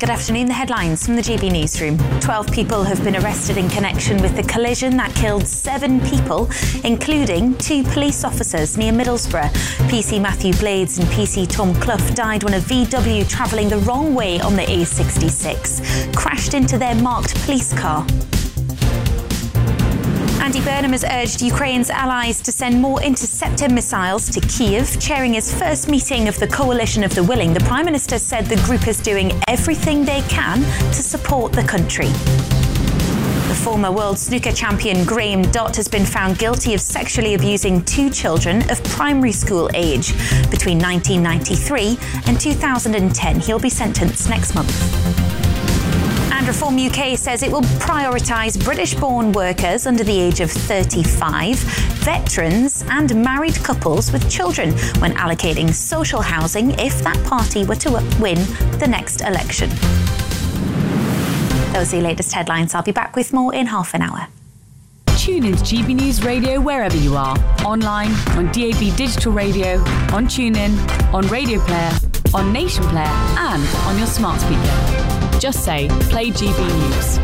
Good afternoon. The headlines from the GB Newsroom. 12 people have been arrested in connection with the collision that killed 7 people, including 2 police officers near Middlesbrough. PC Matthew Blades and PC Tom Clough died when a VW travelling the wrong way on the A66 crashed into their marked police car. Andy Burnham has urged Ukraine's allies to send more interceptor missiles to Kyiv. Chairing his first meeting of the Coalition of the Willing, the Prime Minister said the group is doing everything they can to support the country. The former world snooker champion Graham Dott has been found guilty of sexually abusing 2 children of primary school age between 1993 and 2010. He'll be sentenced next month. And Reform UK says it will prioritise British-born workers under the age of 35, veterans and married couples with children when allocating social housing if that party were to win the next election. Those are the latest headlines. I'll be back with more in half an hour. Tune into GB News Radio wherever you are. Online, on DAB Digital Radio, on TuneIn, on Radio Player, on Nation Player and on your smart speaker. Just say, play GB News.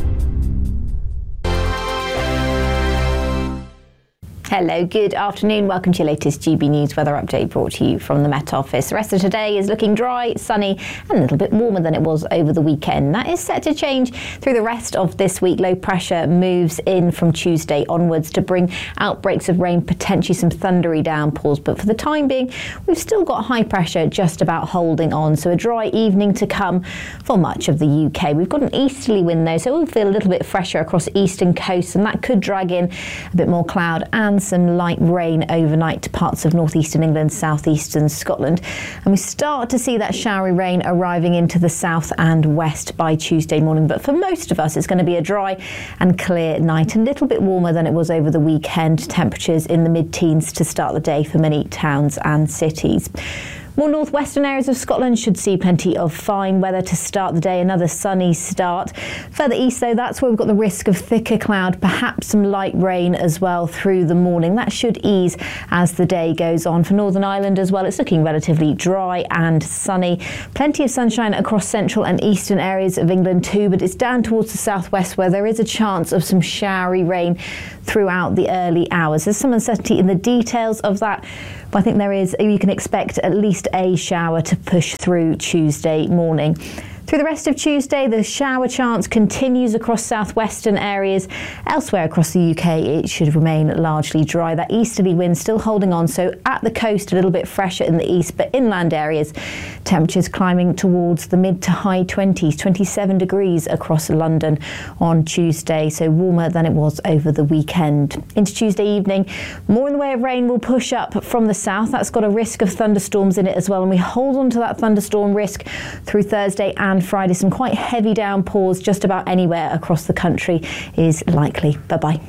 Hello, good afternoon. Welcome to your latest GB News weather update brought to you from the Met Office. The rest of today is looking dry, sunny and a little bit warmer than it was over the weekend. That is set to change through the rest of this week. Low pressure moves in from Tuesday onwards to bring outbreaks of rain, potentially some thundery downpours. But for the time being, we've still got high pressure just about holding on. So a dry evening to come for much of the UK. We've got an easterly wind though, so it will feel a little bit fresher across eastern coasts and that could drag in a bit more cloud and some light rain overnight to parts of northeastern England, southeastern Scotland. And we start to see that showery rain arriving into the south and west by Tuesday morning. But for most of us, it's going to be a dry and clear night, a little bit warmer than it was over the weekend. Temperatures in the mid-teens to start the day for many towns and cities. More northwestern areas of Scotland should see plenty of fine weather to start the day, another sunny start. Further east though, that's where we've got the risk of thicker cloud, perhaps some light rain as well through the morning. That should ease as the day goes on. For Northern Ireland as well, it's looking relatively dry and sunny. Plenty of sunshine across central and eastern areas of England too, but it's down towards the southwest where there is a chance of some showery rain throughout the early hours. There's some uncertainty in the details of that, but I think you can expect at least a shower to push through Tuesday morning. Through the rest of Tuesday, the shower chance continues across southwestern areas. Elsewhere across the UK, it should remain largely dry. That easterly wind still holding on, so at the coast a little bit fresher in the east, but inland areas, temperatures climbing towards the mid to high 20s, 27 degrees across London on Tuesday, so warmer than it was over the weekend. Into Tuesday evening, more in the way of rain will push up from the south. That's got a risk of thunderstorms in it as well, and we hold on to that thunderstorm risk through Thursday and Friday. Some quite heavy downpours just about anywhere across the country is likely. Bye-bye.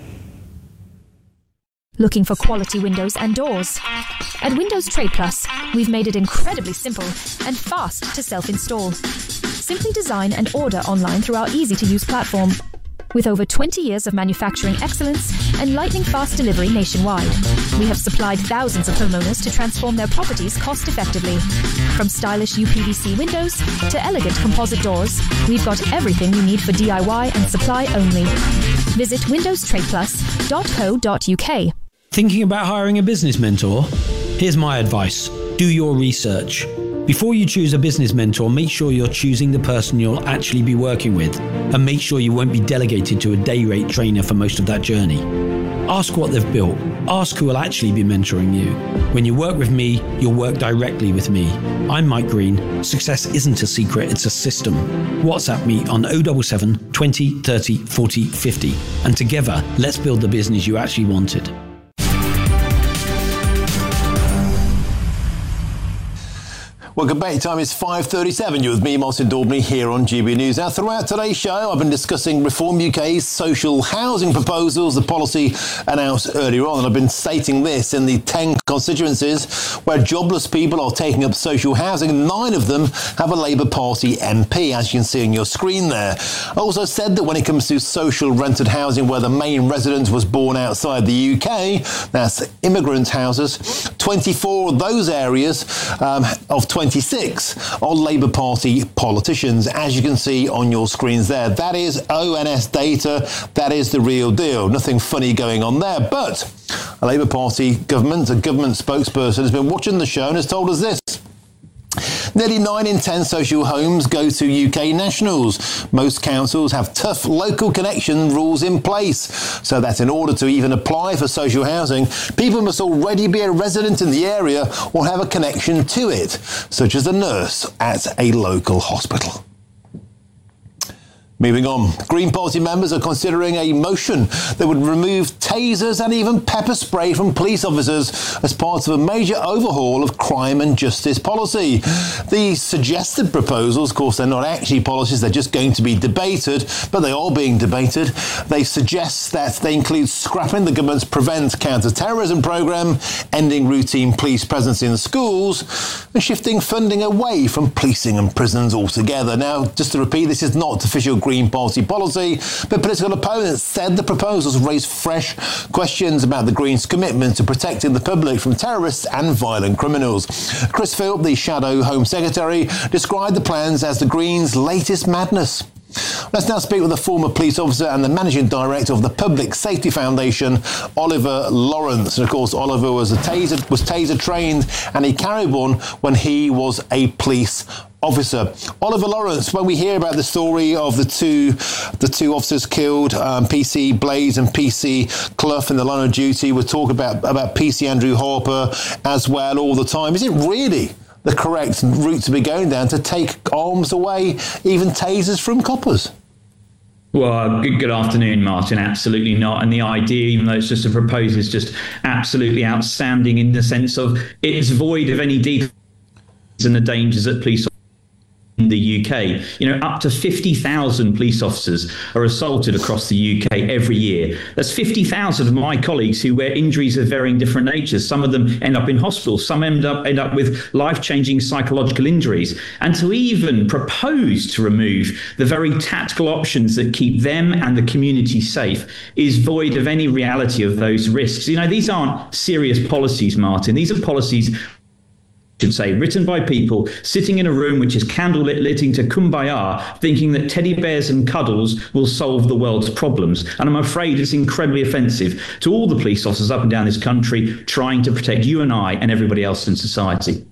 Looking for quality windows and doors? At Windows Trade Plus, we've made it incredibly simple and fast to self-install. Simply design and order online through our easy-to-use platform. With over 20 years of manufacturing excellence and lightning-fast delivery nationwide, we have supplied thousands of homeowners to transform their properties cost-effectively. From stylish UPVC windows to elegant composite doors, we've got everything you need for DIY and supply only. Visit windowstradeplus.co.uk. Thinking about hiring a business mentor? Here's my advice. Do your research. Before you choose a business mentor, make sure you're choosing the person you'll actually be working with, and make sure you won't be delegated to a day rate trainer for most of that journey. Ask what they've built. Ask who will actually be mentoring you. When you work with me, you'll work directly with me. I'm Mike Green. Success isn't a secret, it's a system. WhatsApp me on 077 20 30 40 50, and together, let's build the business you actually wanted. Welcome back. Time is 5:37. You're with me, Martin Daubney, here on GB News. Now, throughout today's show, I've been discussing Reform UK's social housing proposals, the policy announced earlier on, and I've been stating this in the 10 constituencies where jobless people are taking up social housing. 9 of them have a Labour Party MP, as you can see on your screen there. Also said that when it comes to social rented housing where the main resident was born outside the UK, that's immigrant houses, 24 of those areas of 26 are Labour Party politicians, as you can see on your screens there. That is ONS data. That is the real deal. Nothing funny going on there. But a Labour Party government, a government spokesperson, has been watching the show and has told us this. Nearly 9 in 10 social homes go to UK nationals. Most councils have tough local connection rules in place, so that in order to even apply for social housing, people must already be a resident in the area or have a connection to it, such as a nurse at a local hospital. Moving on, Green Party members are considering a motion that would remove tasers and even pepper spray from police officers as part of a major overhaul of crime and justice policy. The suggested proposals, of course, they're not actually policies, they're just going to be debated, but they are being debated. They suggest that they include scrapping the government's Prevent Counter-Terrorism programme, ending routine police presence in schools, and shifting funding away from policing and prisons altogether. Now, just to repeat, this is not official Green Party policy, but political opponents said the proposals raise fresh questions about the Greens' commitment to protecting the public from terrorists and violent criminals. Chris Philp, the Shadow Home Secretary, described the plans as the Greens' latest madness. Let's now speak with a former police officer and the managing director of the Public Safety Foundation, Oliver Lawrence. And of course, Oliver was taser trained, and he carried one when he was a police officer. Oliver Lawrence, when we hear about the story of the two officers killed, PC Blaze and PC Clough in the line of duty, we talk about PC Andrew Harper as well all the time. Is it really the correct route to be going down to take arms away, even tasers from coppers? Well, good afternoon, Martin. Absolutely not. And the idea, even though it's just a proposal, is just absolutely outstanding in the sense of it's void of any details and the dangers that police in the UK. Up to 50,000 police officers are assaulted across the UK every year. That's 50,000 of my colleagues who wear injuries of varying different natures. Some of them end up in hospital. Some end up with life-changing psychological injuries. And to even propose to remove the very tactical options that keep them and the community safe is void of any reality of those risks. These aren't serious policies, Martin. These are policies, should say, written by people sitting in a room which is candlelit lighting to kumbaya, thinking that teddy bears and cuddles will solve the world's problems. And I'm afraid it's incredibly offensive to all the police officers up and down this country trying to protect you and I and everybody else in society.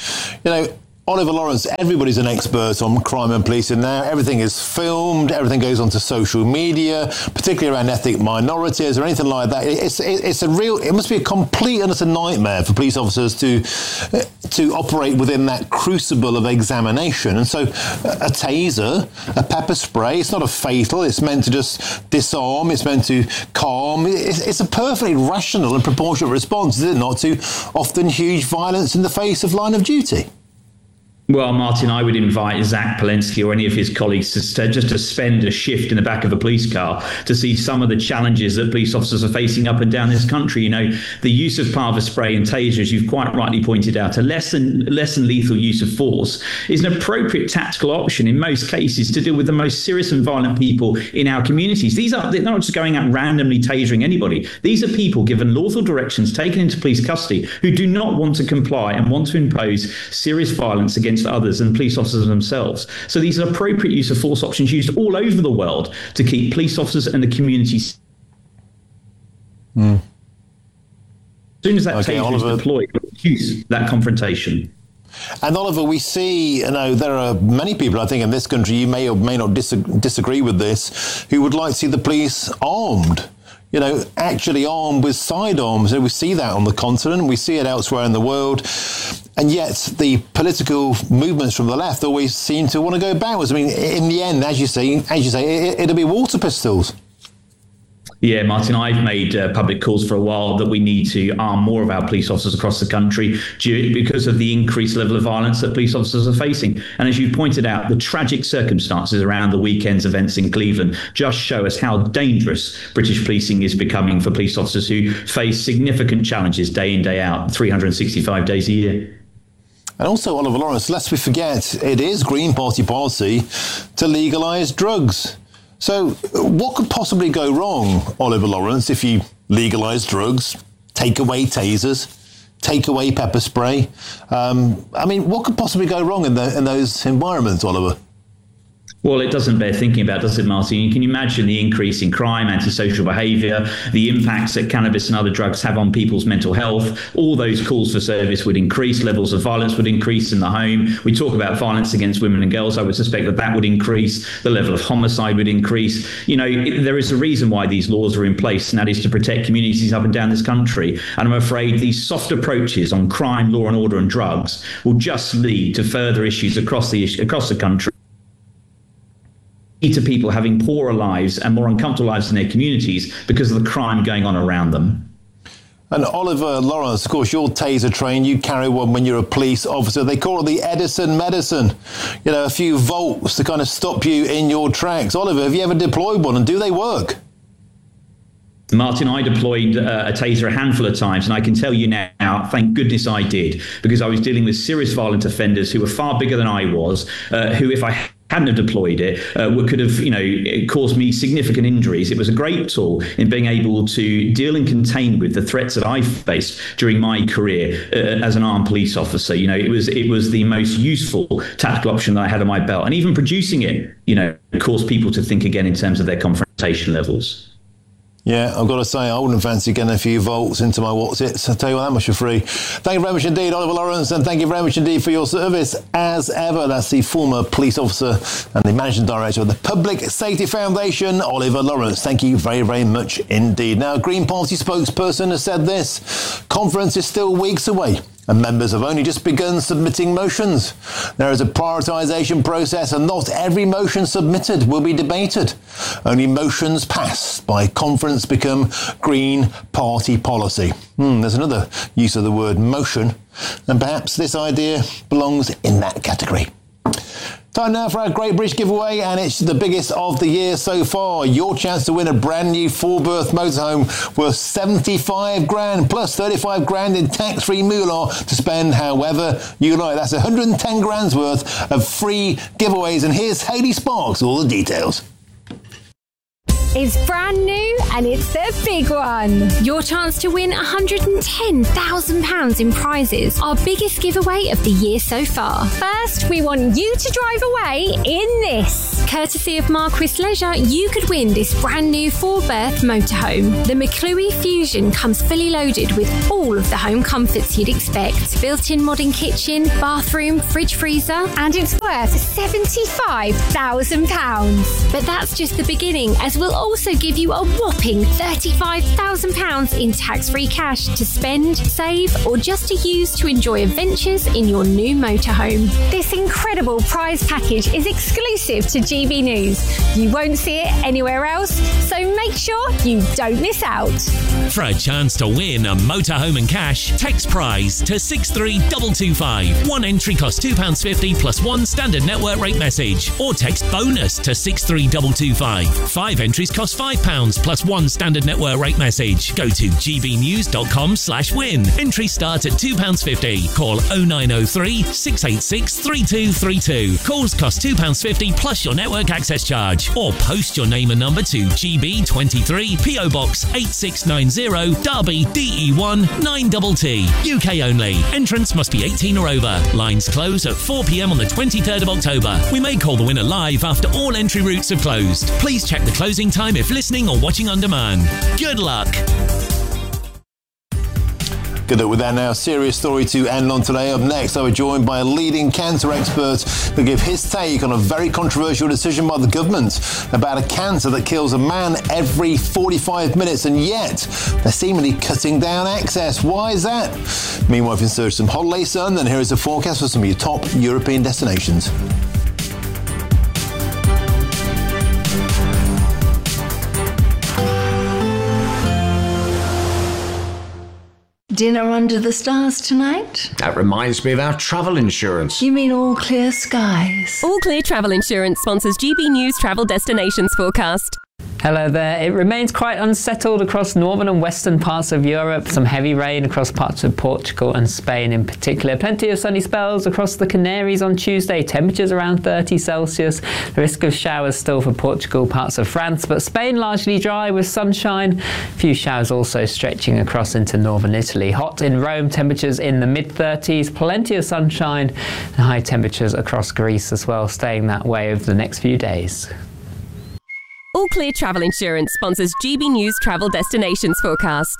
Oliver Lawrence, everybody's an expert on crime and policing now. Everything is filmed, everything goes onto social media, particularly around ethnic minorities or anything like that. It must be a complete and utter nightmare for police officers to operate within that crucible of examination. And so a taser, a pepper spray, it's not a fatal, it's meant to just disarm, it's meant to calm. It's a perfectly rational and proportionate response, is it not, to often huge violence in the face of line of duty? Well, Martin, I would invite Zach Polensky or any of his colleagues to spend a shift in the back of a police car to see some of the challenges that police officers are facing up and down this country. The use of pepper spray and tasers, as you've quite rightly pointed out, a less than lethal use of force is an appropriate tactical option in most cases to deal with the most serious and violent people in our communities. They're not just going out randomly tasering anybody. These are people given lawful directions, taken into police custody, who do not want to comply and want to impose serious violence against others and police officers themselves. So these are appropriate use of force options used all over the world to keep police officers and the community safe. As soon as that taser is deployed, reduce that confrontation. And Oliver, we see, there are many people, I think, in this country, you may or may not disagree with this, who would like to see the police armed. Actually armed with sidearms. We see that on the continent. We see it elsewhere in the world. And yet the political movements from the left always seem to want to go backwards. In the end, as you say, it'll be water pistols. Yeah, Martin, I've made public calls for a while that we need to arm more of our police officers across the country because of the increased level of violence that police officers are facing. And as you pointed out, the tragic circumstances around the weekend's events in Cleveland just show us how dangerous British policing is becoming for police officers who face significant challenges day in, day out, 365 days a year. And also, Oliver Lawrence, lest we forget, it is Green Party policy to legalise drugs. So what could possibly go wrong, Oliver Lawrence, if you legalise drugs, take away tasers, take away pepper spray? What could possibly go wrong in those environments, Oliver? Well, it doesn't bear thinking about, does it, Martin? You can imagine the increase in crime, antisocial behaviour, the impacts that cannabis and other drugs have on people's mental health. All those calls for service would increase, levels of violence would increase in the home. We talk about violence against women and girls. I would suspect that would increase. The level of homicide would increase. You know, there is a reason why these laws are in place, and that is to protect communities up and down this country. And I'm afraid these soft approaches on crime, law and order and drugs will just lead to further issues across the country, to people having poorer lives and more uncomfortable lives in their communities because of the crime going on around them. And Oliver Lawrence, of course, you're taser trained. You carry one when you're a police officer. They call it the Edison medicine. You know, a few volts to kind of stop you in your tracks. Oliver, have you ever deployed one, and do they work? Martin, I deployed a taser a handful of times, and I can tell you now, thank goodness I did, because I was dealing with serious violent offenders who were far bigger than I was, who, if I hadn't have deployed it, could have, caused me significant injuries. It was a great tool in being able to deal and contain with the threats that I faced during my career as an armed police officer. You know, it was the most useful tactical option that I had on my belt, and even producing it, caused people to think again in terms of their confrontation levels. Yeah, I've got to say, I wouldn't fancy getting a few volts into my what's-its. I'll tell you what, that much for free. Thank you very much indeed, Oliver Lawrence, and thank you very much indeed for your service as ever. That's the former police officer and the managing director of the Public Safety Foundation, Oliver Lawrence. Thank you very, very much indeed. Now, Green Party spokesperson has said this: conference is still weeks away, and members have only just begun submitting motions. There is a prioritisation process, and not every motion submitted will be debated. Only motions passed by conference become Green Party policy. There's another use of the word motion, and perhaps this idea belongs in that category. Time now for our Great British giveaway, and it's the biggest of the year so far. Your chance to win a brand new 4-berth motorhome worth 75 grand plus 35 grand in tax-free moolah to spend however you like. That's 110 grand's worth of free giveaways. And here's Hayley Sparks, all the details. It's brand new and it's the big one. Your chance to win £110,000 in prizes. Our biggest giveaway of the year so far. First, we want you to drive away in this. Courtesy of Marquis Leisure, you could win this brand new 4-berth motorhome. The McClue Fusion comes fully loaded with all of the home comforts you'd expect. Built-in modern kitchen, bathroom, fridge freezer, and it's worth £75,000. But that's just the beginning, as we'll also give you a whopping £35,000 in tax-free cash to spend, save, or just to use to enjoy adventures in your new motorhome. This incredible prize package is exclusive to GB News. You won't see it anywhere else, so make sure you don't miss out. For a chance to win a motorhome and cash, text prize to 63225. One entry costs £2.50 plus one standard network rate message, or text bonus to 63225. 5 entries cost £5 plus one standard network rate message. Go to gbnews.com/win. Entry start at £2.50. Call 0903 686 3232. Calls cost £2.50 plus your network access charge. Or post your name and number to GB23 PO Box 8690 Derby DE1 9TT. UK only. Entrance must be 18 or over. Lines close at 4 p.m. on the 23rd of October. We may call the winner live after all entry routes have closed. Please check the closing time if listening or watching on demand. Good luck. Good luck with that now. Serious story to end on today. Up next, I was joined by a leading cancer expert who give his take on a very controversial decision by the government about a cancer that kills a man every 45 minutes, and yet they're seemingly cutting down access. Why is that? Meanwhile, if you're in search of some holiday sun, then here is a forecast for some of your top European destinations. dinner under the stars tonight? That reminds me of our travel insurance. You mean All Clear Skies? All Clear Travel Insurance sponsors GB News Travel Destinations Forecast. Hello there. It remains quite unsettled across northern and western parts of Europe. Some heavy rain across parts of Portugal and Spain in particular. Plenty of sunny spells across the Canaries on Tuesday. Temperatures around 30 Celsius. The risk of showers still for Portugal, parts of France, but Spain largely dry with sunshine. A few showers also stretching across into northern Italy. Hot in Rome, temperatures in the mid-30s. Plenty of sunshine and high temperatures across Greece as well, staying that way over the next few days. All Clear Travel Insurance sponsors GB News Travel Destinations Forecast.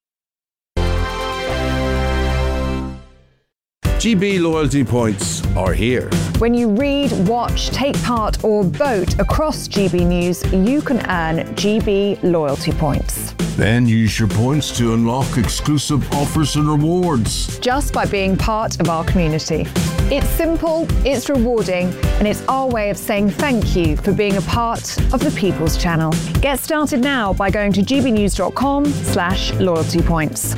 GB loyalty points are here. When you read, watch, take part or vote across GB News, you can earn GB loyalty points. Then use your points to unlock exclusive offers and rewards. Just by being part of our community. It's simple, it's rewarding, and it's our way of saying thank you for being a part of the People's Channel. Get started now by going to gbnews.com/loyalty points.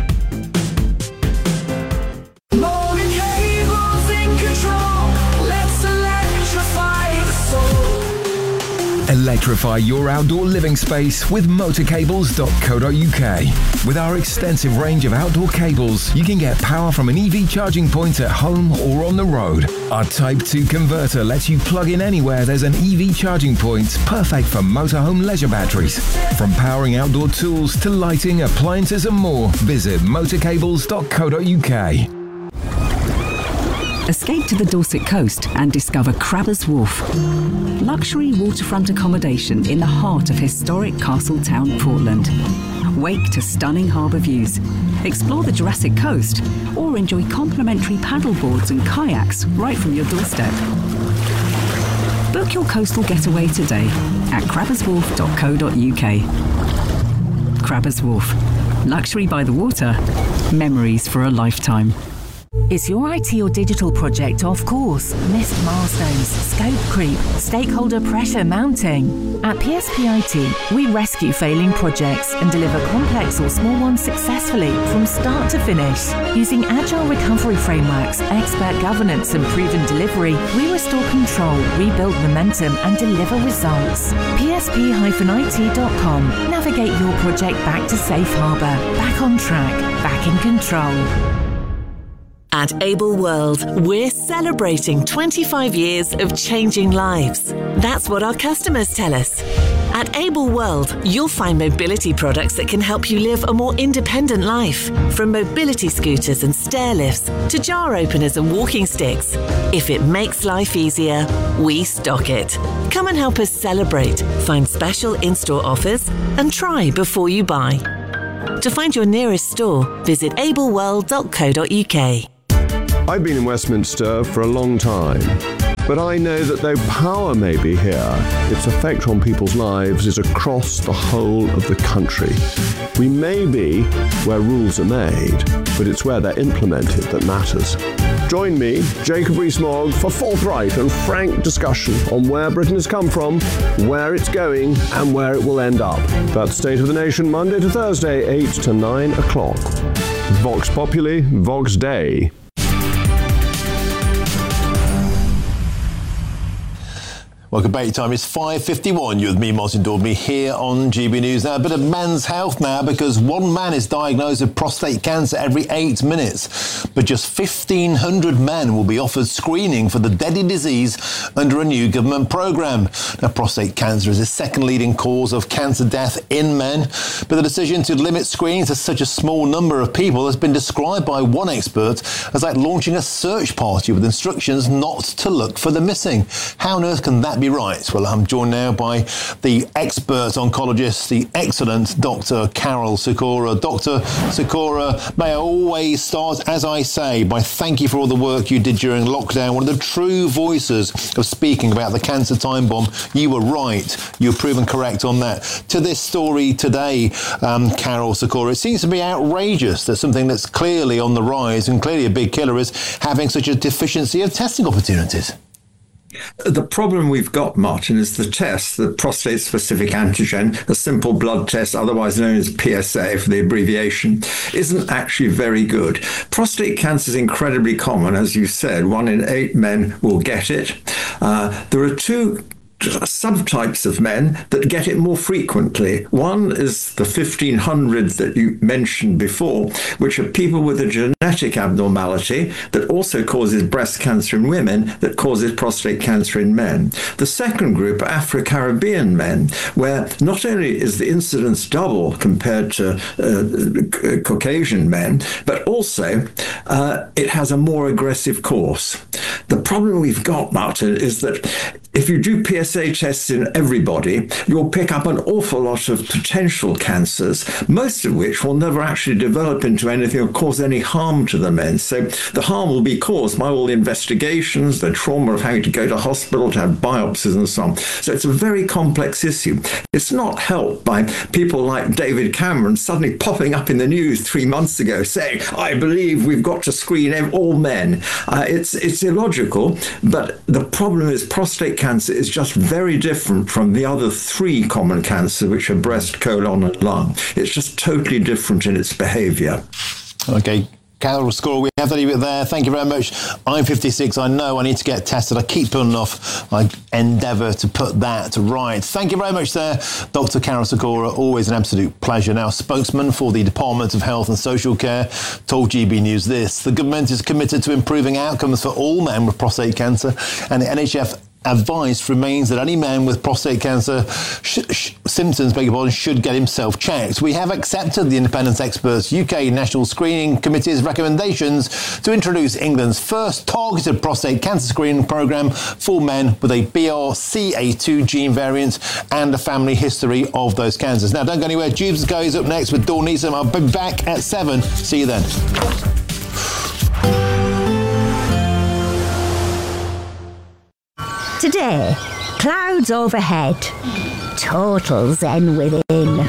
Electrify your outdoor living space with motorcables.co.uk. With our extensive range of outdoor cables, you can get power from an EV charging point at home or on the road. Our Type 2 converter lets you plug in anywhere there's an EV charging point, perfect for motorhome leisure batteries. From powering outdoor tools to lighting, appliances and more, visit motorcables.co.uk. Escape to the Dorset coast and discover Crabbers Wharf. Luxury waterfront accommodation in the heart of historic Castletown, Portland. Wake to stunning harbour views. Explore the Jurassic Coast or enjoy complimentary paddle boards and kayaks right from your doorstep. Book your coastal getaway today at crabberswharf.co.uk. Crabbers Wharf. Luxury by the water. Memories for a lifetime. Is your IT or digital project off course? Missed milestones, scope creep, stakeholder pressure mounting? At PSP IT, we rescue failing projects and deliver complex or small ones successfully from start to finish. Using agile recovery frameworks, expert governance and proven delivery, we restore control, rebuild momentum and deliver results. PSP-IT.com. Navigate your project back to safe harbour, back on track, back in control. At Able World, we're celebrating 25 years of changing lives. That's what our customers tell us. At Able World, you'll find mobility products that can help you live a more independent life. From mobility scooters and stair lifts to jar openers and walking sticks. If it makes life easier, we stock it. Come and help us celebrate, find special in-store offers, and try before you buy. To find your nearest store, visit ableworld.co.uk. I've been in Westminster for a long time, but I know that though power may be here, its effect on people's lives is across the whole of the country. We may be where rules are made, but it's where they're implemented that matters. Join me, Jacob Rees-Mogg, for forthright and frank discussion on where Britain has come from, where it's going, and where it will end up. That's State of the Nation, Monday to Thursday, 8 to 9 o'clock. Vox Populi, Vox Dei. Welcome back. Your time is 5:51. You're with me, Martin Daubney, here on GB News. Now, a bit of men's health now, because one man is diagnosed with prostate cancer every 8 minutes. But just 1,500 men will be offered screening for the deadly disease under a new government programme. Now, prostate cancer is the second leading cause of cancer death in men. But the decision to limit screening to such a small number of people has been described by one expert as like launching a search party with instructions not to look for the missing. How on earth can that be right? Well, I'm joined now by the expert oncologist, the excellent Dr. Carol Sikora. Dr. Sikora, may I always start, as I say, by thank you for all the work you did during lockdown. One of the true voices of speaking about the cancer time bomb. You were right. You were proven correct on that. To this story today, Carol Sikora, it seems to be outrageous that something that's clearly on the rise and clearly a big killer is having such a deficiency of testing opportunities. The problem we've got, Martin, is the test, the prostate-specific antigen, a simple blood test, otherwise known as PSA for the abbreviation, isn't actually very good. Prostate cancer is incredibly common, as you said. 1 in 8 men will get it. There are 2 subtypes of men that get it more frequently. One is the 1500 that you mentioned before, which are people with a genetic abnormality that also causes breast cancer in women, that causes prostate cancer in men. The second group are Afro-Caribbean men, where not only is the incidence double compared to Caucasian men, but also it has a more aggressive course. The problem we've got, Martin, is that if you do PSA tests in everybody, you'll pick up an awful lot of potential cancers, most of which will never actually develop into anything or cause any harm to the men. So the harm will be caused by all the investigations, the trauma of having to go to hospital to have biopsies and so on. So it's a very complex issue. It's not helped by people like David Cameron suddenly popping up in the news 3 months ago saying, I believe we've got to screen all men. It's illogical, but the problem is prostate cancer is just very different from the other 3 common cancers, which are breast, colon, and lung. It's just totally different in its behaviour. Okay. Carol Score, we have to leave it there. Thank you very much. I'm 56. I know I need to get tested. I keep putting off. I endeavour to put that right. Thank you very much there, Dr. Carol Sikora. Always an absolute pleasure. Now, spokesman for the Department of Health and Social Care told GB News this. The government is committed to improving outcomes for all men with prostate cancer, and the NHS advice remains that any man with prostate cancer symptoms should get himself checked. We have accepted the independent experts UK National Screening Committee's recommendations to introduce England's first targeted prostate cancer screening programme for men with a BRCA2 gene variant and a family history of those cancers. Now, don't go anywhere. Jubes goes up next with Dawn Neeson. I'll be back at 7. See you then. Today, clouds overhead, total zen within.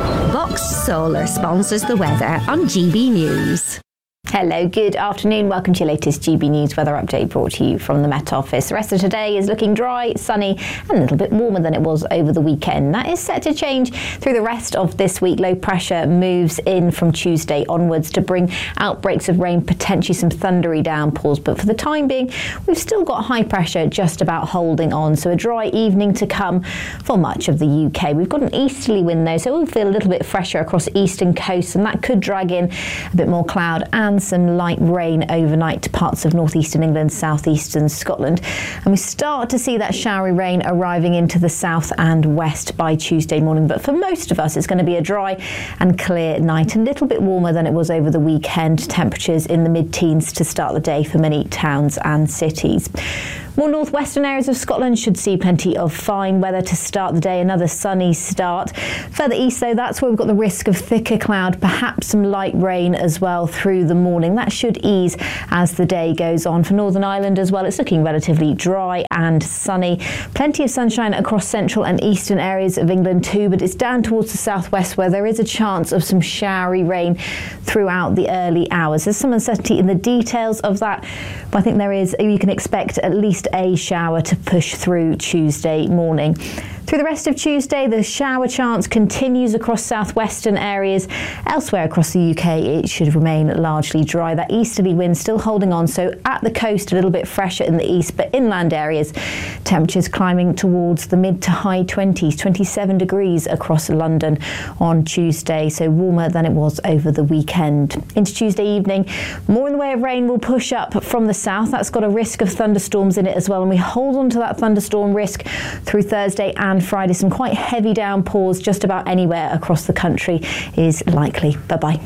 Box Solar sponsors the weather on GB News. Hello, good afternoon. Welcome to your latest GB News weather update brought to you from the Met Office. The rest of today is looking dry, sunny and a little bit warmer than it was over the weekend. That is set to change through the rest of this week. Low pressure moves in from Tuesday onwards to bring outbreaks of rain, potentially some thundery downpours. But for the time being, we've still got high pressure just about holding on. So a dry evening to come for much of the UK. We've got an easterly wind though, so we'll feel a little bit fresher across eastern coasts, and that could drag in a bit more cloud and some light rain overnight to parts of northeastern England, southeastern Scotland. And we start to see that showery rain arriving into the south and west by Tuesday morning. But for most of us, it's going to be a dry and clear night, a little bit warmer than it was over the weekend. Temperatures in the mid-teens to start the day for many towns and cities. More northwestern areas of Scotland should see plenty of fine weather to start the day, another sunny start. Further east though, that's where we've got the risk of thicker cloud, perhaps some light rain as well through the morning. That should ease as the day goes on. For Northern Ireland as well, it's looking relatively dry and sunny. Plenty of sunshine across central and eastern areas of England too, but it's down towards the southwest where there is a chance of some showery rain throughout the early hours. There's some uncertainty in the details of that, but I think there is, you can expect at least a shower to push through Tuesday morning. Through the rest of Tuesday, the shower chance continues across southwestern areas. Elsewhere across the UK, it should remain largely dry. That easterly wind still holding on, so at the coast a little bit fresher in the east, but inland areas, temperatures climbing towards the mid to high 20s, 27 degrees across London on Tuesday, so warmer than it was over the weekend. Into Tuesday evening, more in the way of rain will push up from the south. That's got a risk of thunderstorms in it as well, and we hold on to that thunderstorm risk through Thursday and Friday. Some quite heavy downpours just about anywhere across the country is likely. Bye-bye.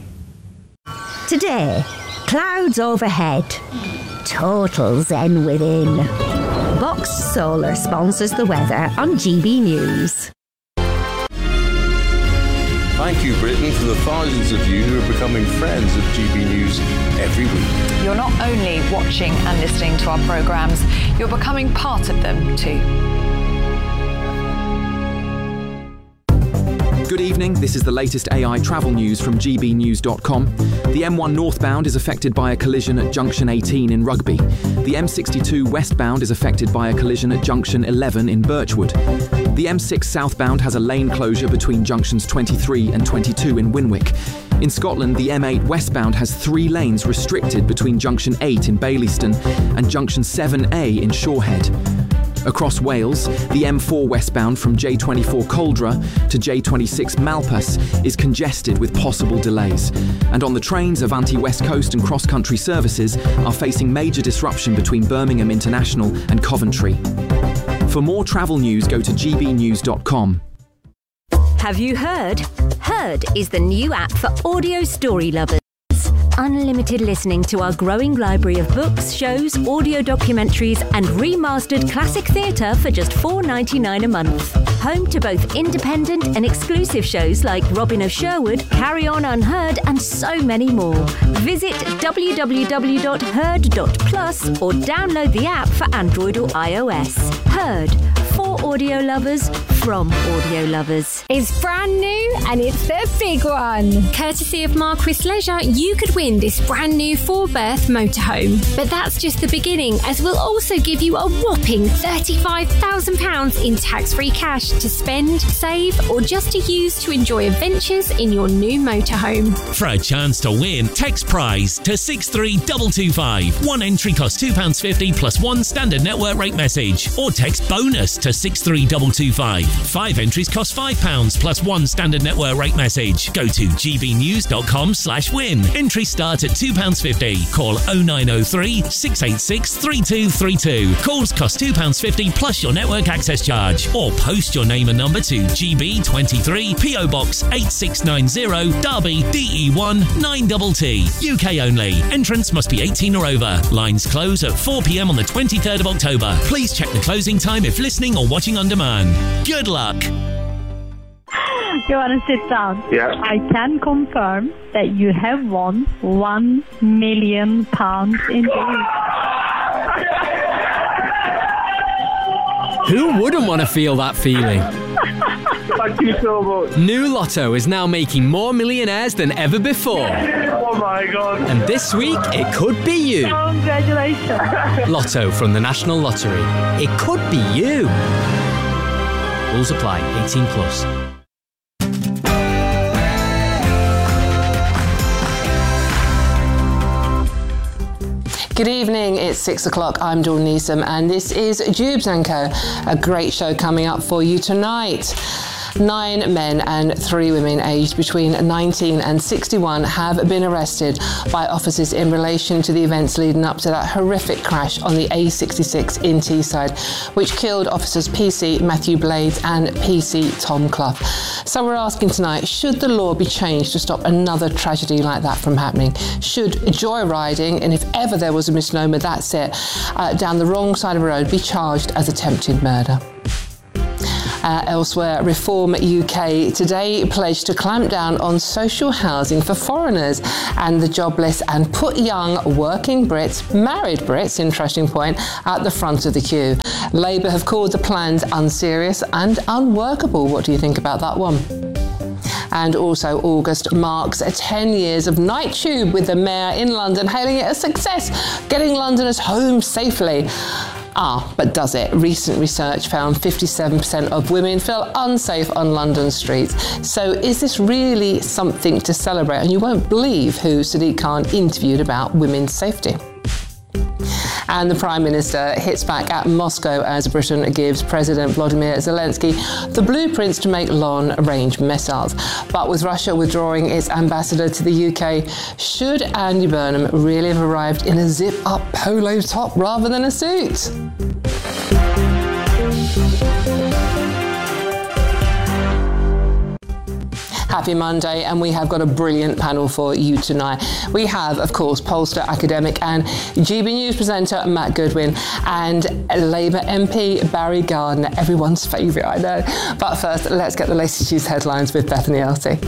Today, clouds overhead, total zen within. Box Solar sponsors the weather on GB News. Thank you, Britain, for the thousands of you who are becoming friends of GB News every week. You're not only watching and listening to our programmes, you're becoming part of them too. Good evening, this is the latest AI travel news from gbnews.com. The M1 northbound is affected by a collision at junction 18 in Rugby. The M62 westbound is affected by a collision at junction 11 in Birchwood. The M6 southbound has a lane closure between junctions 23 and 22 in Winwick. In Scotland, the M8 westbound has 3 lanes restricted between junction 8 in Baileyston and junction 7A in Shorehead. Across Wales, the M4 westbound from J24 Coldra to J26 Malpas is congested with possible delays. And on the trains, Avanti West Coast and cross-country services are facing major disruption between Birmingham International and Coventry. For more travel news, go to gbnews.com. Have you heard? Heard is the new app for audio story lovers. Unlimited listening to our growing library of books, shows, audio documentaries and remastered classic theatre for just $4.99 a month. Home to both independent and exclusive shows like Robin of Sherwood, Carry On Unheard and so many more. Visit www.heard.plus or download the app for Android or iOS. Heard. For audio lovers, from audio lovers. It's brand new and it's the big one. Courtesy of Marquis Leisure, you could win this brand new 4-berth motorhome. But that's just the beginning, as we'll also give you a whopping £35,000 in tax-free cash to spend, save or just to use to enjoy adventures in your new motorhome. For a chance to win, text prize to 63225. One entry costs £2.50 plus one standard network rate message. Or text bonus to 63225. 5 entries cost £5 plus one standard network rate message. Go to gbnews.com/win. Entries start at £2.50. Call 0903 686 3232. Calls cost £2.50 plus your network access charge. Or post your name and number to GB23 PO Box 8690 Derby DE1 9TT. UK only. Entrance must be 18 or over. Lines close at 4 p.m. on the 23rd of October. Please check the closing time if listening or watching on demand. Good luck. You want to sit down? Yeah. I can confirm that you have won £1 million indeed. Who wouldn't want to feel that feeling? Thank you so much. New Lotto is now making more millionaires than ever before. Oh my God. And this week, it could be you. Congratulations. Lotto from the National Lottery. It could be you. Rules apply. 18 plus. Good evening, it's 6 o'clock. I'm Dawn Neeson and this is Jubes & Co, a great show coming up for you tonight. 9 men and 3 women aged between 19 and 61 have been arrested by officers in relation to the events leading up to that horrific crash on the A66 in Teesside, which killed officers PC Matthew Blades and PC Tom Clough. So we're asking tonight, should the law be changed to stop another tragedy like that from happening? Should joyriding, and if ever there was a misnomer, that's it, down the wrong side of a road be charged as attempted murder? Elsewhere, Reform UK today pledged to clamp down on social housing for foreigners and the jobless and put young working Brits, married Brits, interesting point, at the front of the queue. Labour have called the plans unserious and unworkable. What do you think about that one? And also, August marks 10 years of Night Tube, with the Mayor in London hailing it a success, getting Londoners home safely. But does it? Recent research found 57% of women feel unsafe on London streets. So is this really something to celebrate? And you won't believe who Sadiq Khan interviewed about women's safety. And the Prime Minister hits back at Moscow as Britain gives President Volodymyr Zelensky the blueprints to make long-range missiles. But with Russia withdrawing its ambassador to the UK, should Andy Burnham really have arrived in a zip-up polo top rather than a suit? Happy Monday, and we have got a brilliant panel for you tonight. We have, of course, pollster, academic and GB News presenter Matt Goodwin and Labour MP Barry Gardiner, everyone's favourite, I know. But first, let's get the latest news headlines with Bethany Elsey.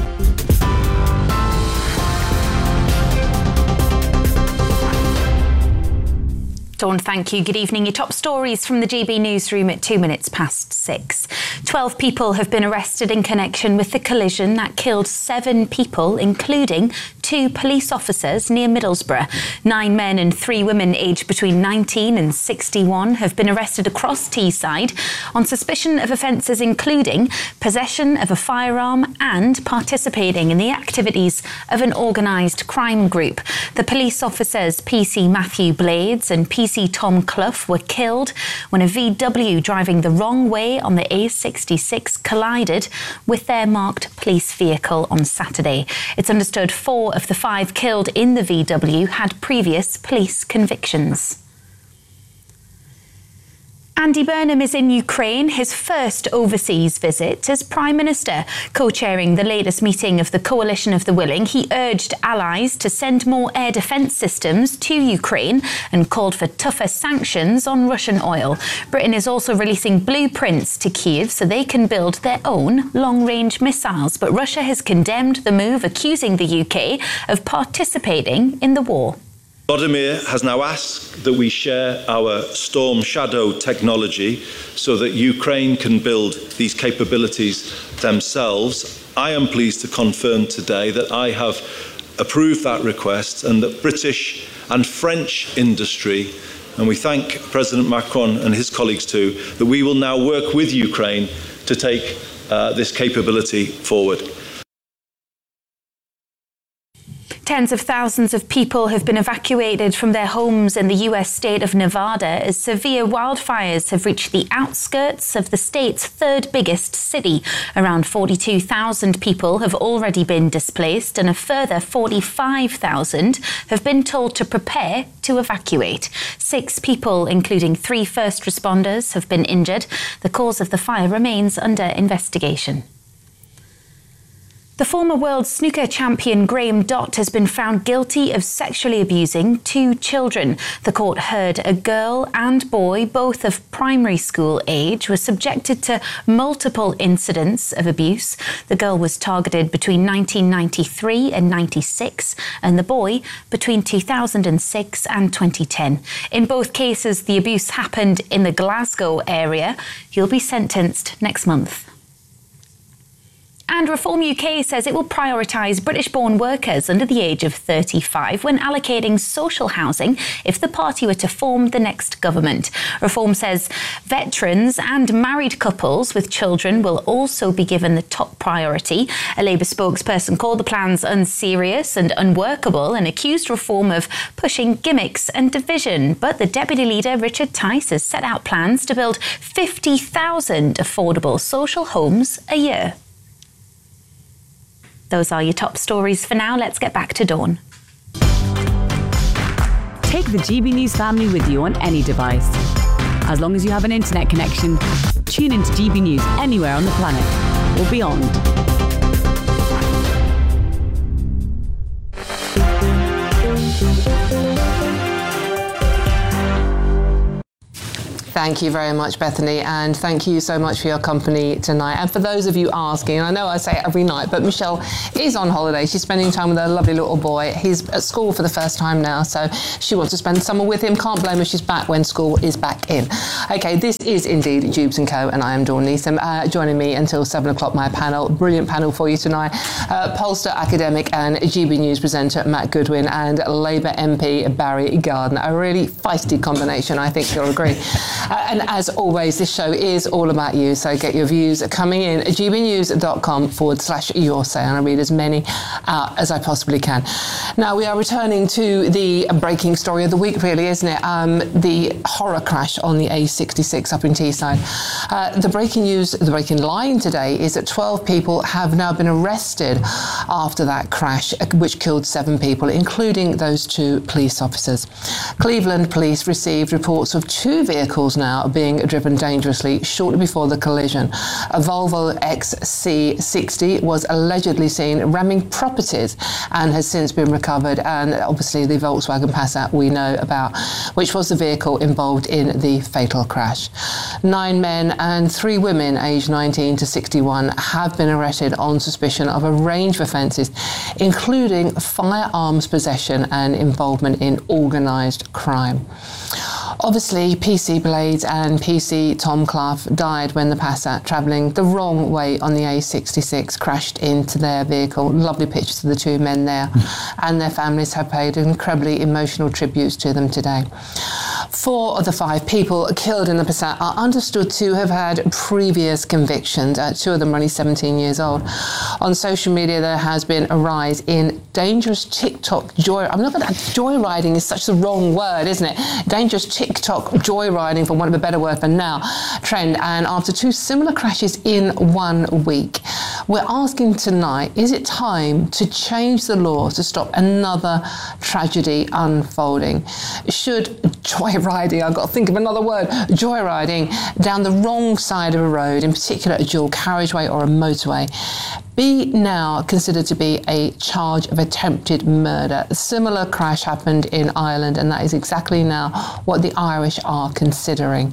Dawn, thank you. Good evening. Your top stories from the GB newsroom at 2 minutes past 6. 12 people have been arrested in connection with the collision that killed 7 people, including 2 police officers near Middlesbrough. 9 men and 3 women aged between 19 and 61 have been arrested across Teesside on suspicion of offences including possession of a firearm and participating in the activities of an organised crime group. The police officers PC Matthew Blades and PC Tom Clough were killed when a VW driving the wrong way on the A66 collided with their marked police vehicle on Saturday. It's understood 4 of the 5 killed in the VW had previous police convictions. Andy Burnham is in Ukraine, his first overseas visit as Prime Minister. Co-chairing the latest meeting of the Coalition of the Willing, he urged allies to send more air defence systems to Ukraine and called for tougher sanctions on Russian oil. Britain is also releasing blueprints to Kyiv so they can build their own long-range missiles. But Russia has condemned the move, accusing the UK of participating in the war. Vladimir has now asked that we share our Storm Shadow technology so that Ukraine can build these capabilities themselves. I am pleased to confirm today that I have approved that request and that British and French industry, and we thank President Macron and his colleagues too, that we will now work with Ukraine to take this capability forward. Tens of thousands of people have been evacuated from their homes in the US state of Nevada as severe wildfires have reached the outskirts of the state's 3rd biggest city. Around 42,000 people have already been displaced and a further 45,000 have been told to prepare to evacuate. 6 people, including 3 first responders, have been injured. The cause of the fire remains under investigation. The former world snooker champion Graham Dott has been found guilty of sexually abusing 2 children. The court heard a girl and boy, both of primary school age, were subjected to multiple incidents of abuse. The girl was targeted between 1993 and 96, and the boy between 2006 and 2010. In both cases, the abuse happened in the Glasgow area. He'll be sentenced next month. And Reform UK says it will prioritise British-born workers under the age of 35 when allocating social housing if the party were to form the next government. Reform says veterans and married couples with children will also be given the top priority. A Labour spokesperson called the plans unserious and unworkable and accused Reform of pushing gimmicks and division. But the Deputy Leader, Richard Tice, has set out plans to build 50,000 affordable social homes a year. Those are your top stories for now. Let's get back to Dawn. Take the GB News family with you on any device. As long as you have an internet connection, tune into GB News anywhere on the planet or beyond. Thank you very much, Bethany, and thank you so much for your company tonight. And for those of you asking, I know I say it every night, but Michelle is on holiday. She's spending time with her lovely little boy. He's at school for the first time now, so she wants to spend summer with him. Can't blame her. She's back when school is back in. OK, this is indeed Jubes & Co, and I am Dawn Neeson. Joining me until 7 o'clock, my panel. Brilliant panel for you tonight. Pollster academic and GB News presenter Matt Goodwin and Labour MP Barry Gardiner. A really feisty combination, I think you'll agree. And as always, this show is all about you, so get your views coming in at gbnews.com/your say, and I read as many out as I possibly can. Now, we are returning to the breaking story of the week, really, isn't it? The horror crash on the A66 up in Teesside. The breaking news, the breaking line today is that 12 people have now been arrested after that crash, which killed 7 people, including those 2 police officers. Cleveland police received reports of 2 vehicles now being driven dangerously shortly before the collision. A Volvo XC60 was allegedly seen ramming properties and has since been recovered, and obviously the Volkswagen Passat we know about, which was the vehicle involved in the fatal crash. 9 men and 3 women aged 19 to 61 have been arrested on suspicion of a range of offences, including firearms possession and involvement in organised crime. Obviously, PC Blades and PC Tom Clough died when the Passat, travelling the wrong way on the A66, crashed into their vehicle. Lovely pictures of the two men there. And their families have paid incredibly emotional tributes to them today. 4 of the 5 people killed in the Passat are understood to have had previous convictions. 2 of them are only 17 years old. On social media, there has been a rise in dangerous TikTok joyriding is such the wrong word, isn't it? Dangerous TikTok joyriding, for want of a better word for now, trend. And after 2 similar crashes in 1 week, we're asking tonight, is it time to change the law to stop another tragedy unfolding? Should joyriding, I've got to think of another word, joyriding down the wrong side of a road, in particular a dual carriageway or a motorway, be now considered to be a charge of attempted murder? A similar crash happened in Ireland, and that is exactly now what the Irish are considering.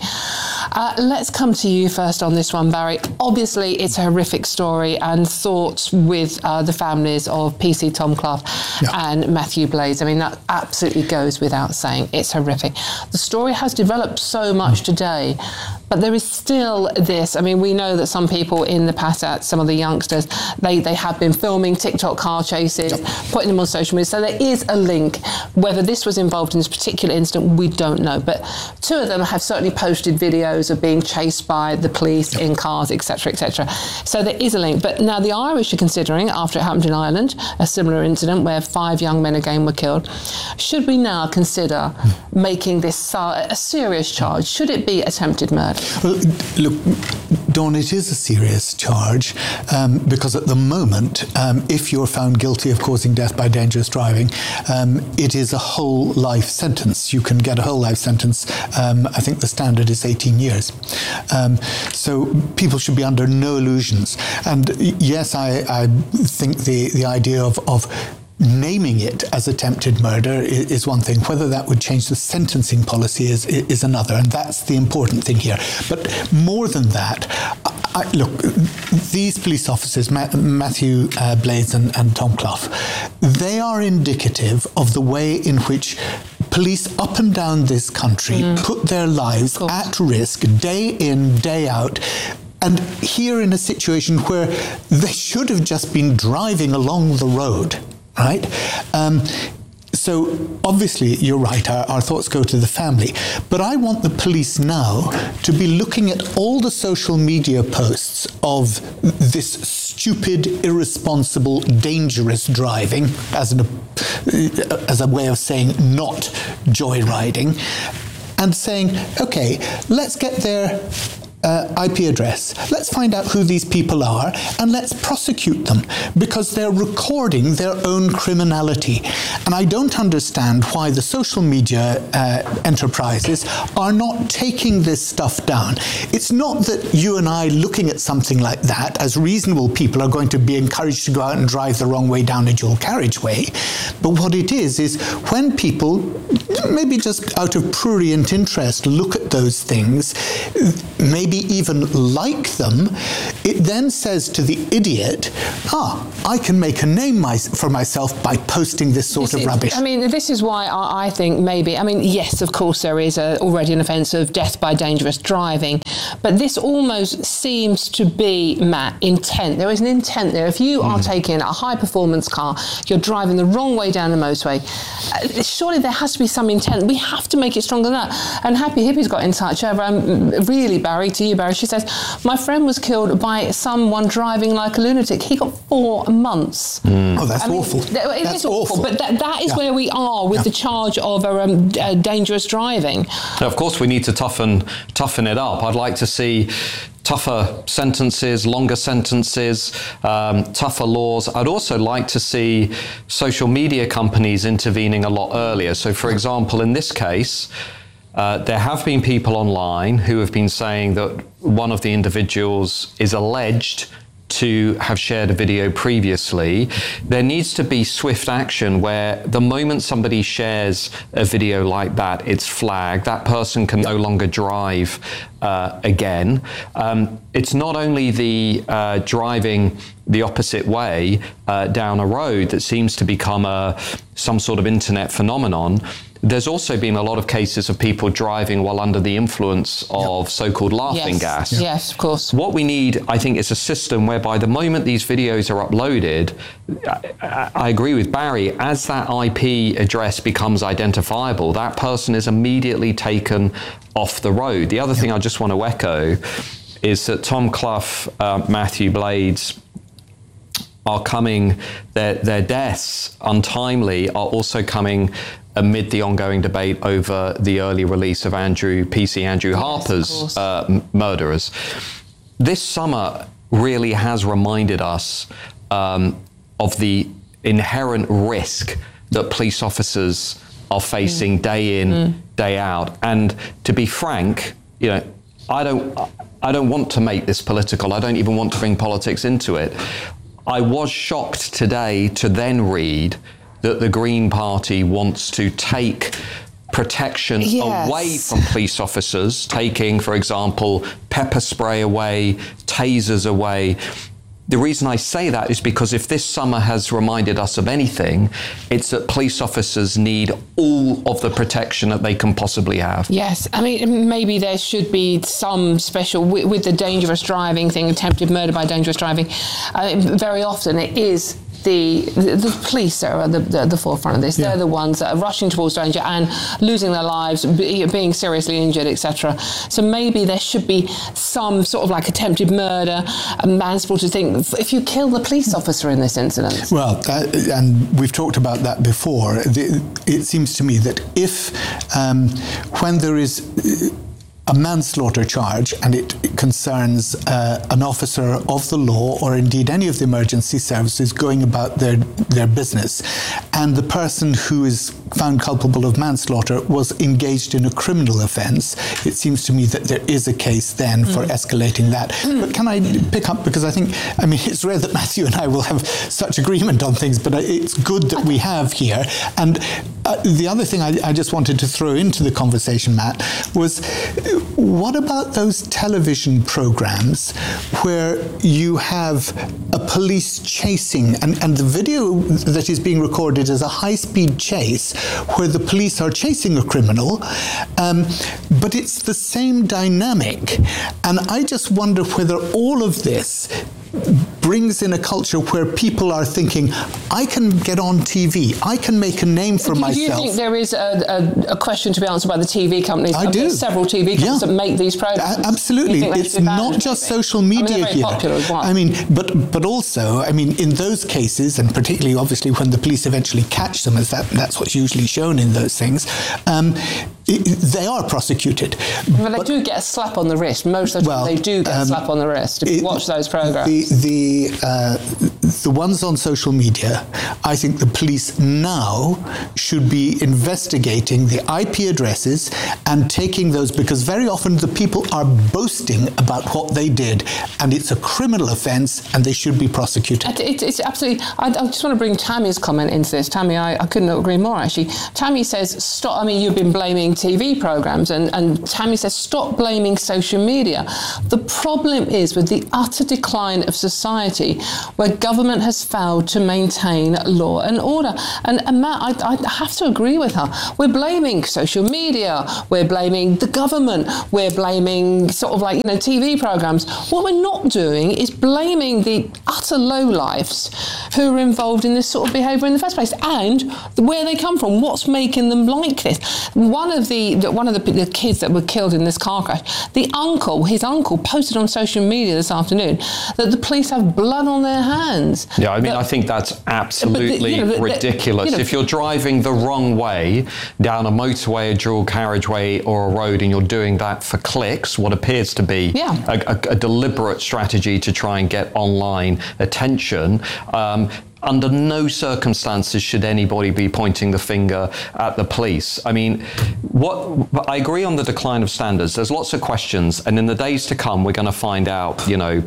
Let's come to you first on this one, Barry. Obviously, it's a horrific story, and thoughts with the families of PC Tom Clough and Matthew Blades. I mean, that absolutely goes without saying. It's horrific. The story has developed so much today, but there is still this. I mean, we know that some people in the Passat, some of the youngsters, they have been filming TikTok car chases, putting them on social media. So there is a link. Whether this was involved in this particular incident, we don't know. But 2 of them have certainly posted videos of being chased by the police in cars, etc., etc. So there is a link. But now the Irish are considering, after it happened in Ireland, a similar incident where 5 young men again were killed. Should we now consider making this a serious charge? Should it be attempted murder? Well, look, Dawn, it is a serious charge because at the moment, if you're found guilty of causing death by dangerous driving, it is a whole life sentence. You can get a whole life sentence. I think the standard is 18 years. So people should be under no illusions. And yes, I think the idea of naming it as attempted murder is one thing. Whether that would change the sentencing policy is another, and that's the important thing here. But more than that, look, these police officers, Matthew Blades and Tom Clough, they are indicative of the way in which police up and down this country put their lives at risk day in, day out. And here in a situation where they should have just been driving along the road, right? So obviously, you're right, our thoughts go to the family. But I want the police now to be looking at all the social media posts of this stupid, irresponsible, dangerous driving, as a way of saying not joyriding, and saying, okay, let's get their IP address. Let's find out who these people are and let's prosecute them, because they're recording their own criminality. And I don't understand why the social media enterprises are not taking this stuff down. It's not that you and I, looking at something like that as reasonable people, are going to be encouraged to go out and drive the wrong way down a dual carriageway. But what it is when people, maybe just out of prurient interest, look at those things, maybe even like them, it then says to the idiot, I can make a name for myself by posting this sort of rubbish. I mean, this is why I think maybe, I mean, yes, of course there is already an offence of death by dangerous driving, but this almost seems to be, Matt, intent. There is an intent there. If you are taking a high-performance car, you're driving the wrong way down the motorway, surely there has to be some intent. We have to make it stronger than that. And Happy Hippie's got in touch, really, Barry, to you, Barry. She says, my friend was killed by someone driving like a lunatic. He got 4 months. Oh, that's awful. It is awful. But that is where we are with the charge of dangerous driving. Of course, we need to toughen it up. I'd like to see tougher sentences, longer sentences, tougher laws. I'd also like to see social media companies intervening a lot earlier. So, for example, in this case, there have been people online who have been saying that one of the individuals is alleged to have shared a video previously. There needs to be swift action where the moment somebody shares a video like that, it's flagged. That person can no longer drive again. It's not only the driving the opposite way down a road that seems to become some sort of internet phenomenon. there's also been a lot of cases of people driving while under the influence of so-called laughing gas. Yes, of course. What we need, I think, is a system whereby the moment these videos are uploaded, I agree with Barry, as that IP address becomes identifiable, that person is immediately taken off the road. The other thing I just want to echo is that Tom Clough, Matthew Blades are coming, their deaths untimely are also coming amid the ongoing debate over the early release of PC Andrew Harper's murderers. This summer really has reminded us of the inherent risk that police officers are facing day in, day out. And to be frank, you know, I don't want to make this political. I don't even want to bring politics into it. I was shocked today to then read that the Green Party wants to take protection away from police officers, taking, for example, pepper spray away, tasers away. The reason I say that is because if this summer has reminded us of anything, it's that police officers need all of the protection that they can possibly have. Yes, I mean, maybe there should be some special, with the dangerous driving thing, attempted murder by dangerous driving, very often it is the police are at the forefront of this. They're the ones that are rushing towards danger and losing their lives, being seriously injured, etc. So maybe there should be some sort of like attempted murder, a manslaughter thing, if you kill the police officer in this incident. Well, and we've talked about that before. It seems to me that if, when there is a manslaughter charge and it concerns an officer of the law or indeed any of the emergency services going about their business, and the person who is found culpable of manslaughter was engaged in a criminal offence, it seems to me that there is a case then for escalating that. But can I pick up, because I mean, it's rare that Matthew and I will have such agreement on things, but it's good that we have here. And the other thing I just wanted to throw into the conversation, Matt, was what about those television programs where you have a police chasing, and the video that is being recorded is a high-speed chase where the police are chasing a criminal, but it's the same dynamic. And I just wonder whether all of this brings in a culture where people are thinking, I can get on TV, I can make a name for myself. Do you think there is a question to be answered by the TV companies? I do. There's several TV companies that make these programs. Absolutely. It's not just social media they're very popular as well. I mean, but also, I mean, in those cases, and particularly obviously when the police eventually catch them, as that's what's usually shown in those things, they are prosecuted. But they do get a slap on the wrist. Most of the time they do get a slap on the wrist if you watch those programs. The ones on social media, I think the police now should be investigating the IP addresses and taking those, because very often the people are boasting about what they did, and it's a criminal offence and they should be prosecuted. It's absolutely... I just want to bring Tammy's comment into this. Tammy, I couldn't agree more, actually. Tammy says, stop... I mean, you've been blaming TV programmes, and Tammy says, stop blaming social media. The problem is with the utter decline of society where government has failed to maintain law and order. And Matt, I have to agree with her. We're blaming social media, we're blaming the government, we're blaming sort of like, TV programmes. What we're not doing is blaming the utter lowlifes who are involved in this sort of behaviour in the first place, and where they come from, what's making them like this. One of the kids that were killed in this car crash, his uncle posted on social media this afternoon that the police have blood on their hands. Yeah, I mean, I think that's absolutely ridiculous. If you're driving the wrong way down a motorway, a dual carriageway or a road, and you're doing that for clicks, what appears to be a deliberate strategy to try and get online attention, under no circumstances should anybody be pointing the finger at the police. I mean, I agree on the decline of standards. There's lots of questions, and in the days to come, we're going to find out,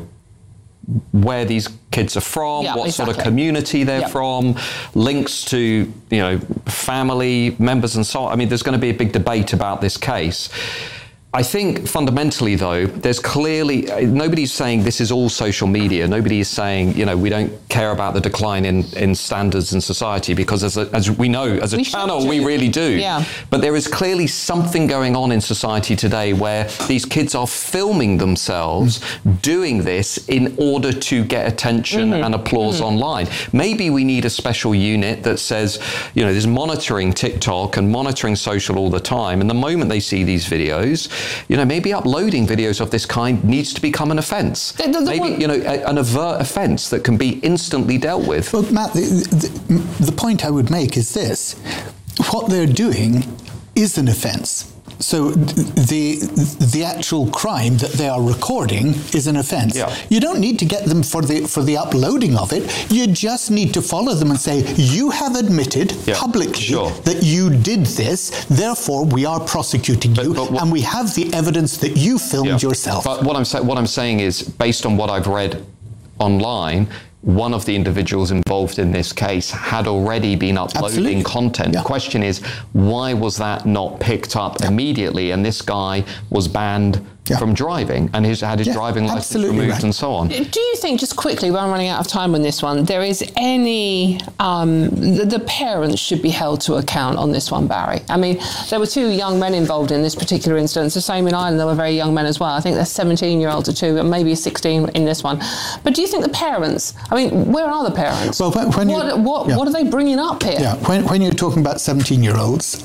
where these kids are from, what sort of community they're from, links to, family members and so on. I mean, there's going to be a big debate about this case. I think fundamentally, though, there's clearly, nobody's saying this is all social media. Nobody is saying, we don't care about the decline in standards in society, because as we know, as a channel, we really do. Yeah. But there is clearly something going on in society today where these kids are filming themselves doing this in order to get attention and applause online. Maybe we need a special unit that says, there's monitoring TikTok and monitoring social all the time. And the moment they see these videos, maybe uploading videos of this kind needs to become an offence. Maybe, an overt offence that can be instantly dealt with. Well, Matt, the point I would make is this. What they're doing is an offence. So the actual crime that they are recording is an offence. Yeah. You don't need to get them for the uploading of it. You just need to follow them and say, you have admitted publicly that you did this, therefore we are prosecuting you, and we have the evidence that you filmed yourself. But what I'm saying is, based on what I've read online, one of the individuals involved in this case had already been uploading content. The question is, why was that not picked up immediately? And this guy was banned from driving and had his driving license removed and so on. Do you think, just quickly, we're running out of time on this one, there is any, the parents should be held to account on this one, Barry? I mean, there were 2 young men involved in this particular instance. The same in Ireland, there were very young men as well. I think there's 17-year-olds or 2, and maybe 16 in this one. But do you think the parents, where are the parents? Well, what are they bringing up here? Yeah, when you're talking about 17-year-olds,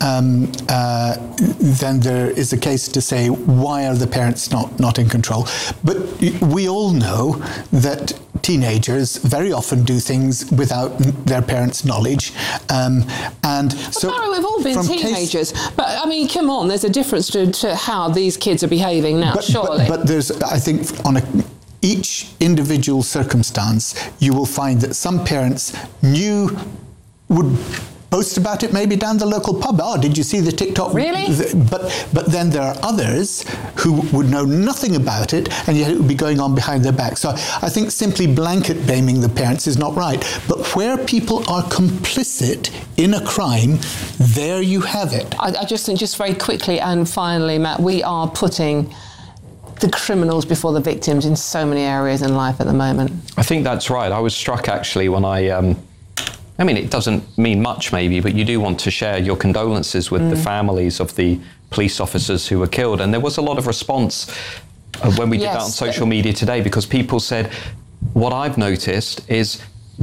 then there is a case to say, why are the parents not in control? But we all know that teenagers very often do things without their parents' knowledge. Barry, we've all been teenagers. But, come on, there's a difference to how these kids are behaving now, surely. But there's, I think, each individual circumstance, you will find that some parents would boast about it maybe down the local pub. Oh, did you see the TikTok? Really? But then there are others who would know nothing about it, and yet it would be going on behind their back. So I think simply blanket blaming the parents is not right. But where people are complicit in a crime, there you have it. I just think, just very quickly and finally, Matt, we are putting the criminals before the victims in so many areas in life at the moment. I think that's right. I was struck actually when it doesn't mean much maybe, but you do want to share your condolences with the families of the police officers who were killed. And there was a lot of response when we did that on social media today, because people said, what I've noticed is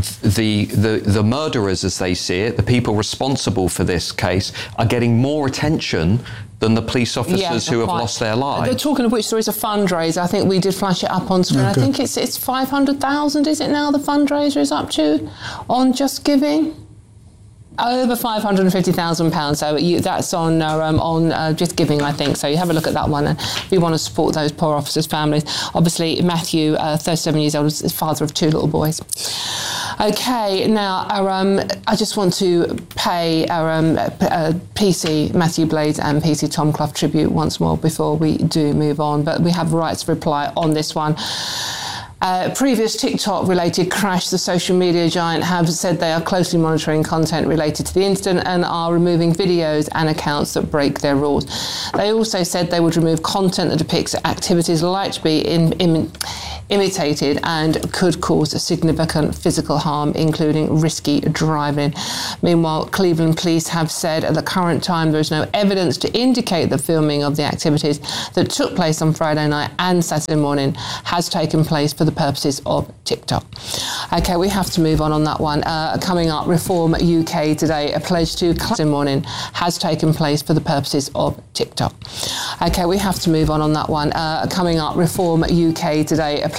the murderers, as they see it, the people responsible for this case, are getting more attention than the police officers who have lost their lives. Talking of which, there is a fundraiser. I think we did flash it up on screen. I think it's 500,000, is it now, the fundraiser is up to on Just Giving? Over £550,000. So that's on Just Giving, I think. So you have a look at that one, and if you want to support those poor officers' families. Obviously, Matthew, 37 years old, is the father of 2 little boys. Okay, now I just want to pay our PC Matthew Blades and PC Tom Clough tribute once more before we do move on. But we have rights to reply on this one. Previous TikTok-related crash, the social media giant have said they are closely monitoring content related to the incident and are removing videos and accounts that break their rules. They also said they would remove content that depicts activities like to be imitated and could cause significant physical harm, including risky driving. Meanwhile, Cleveland police have said at the current time there is no evidence to indicate the filming of the activities that took place on Friday night and Saturday morning has taken place for the purposes of TikTok. Okay, we have to move on that one. Coming up, Reform UK today, a pledge to Saturday morning has taken place for the purposes of TikTok. Okay, we have to move on that one. Coming up, Reform UK today,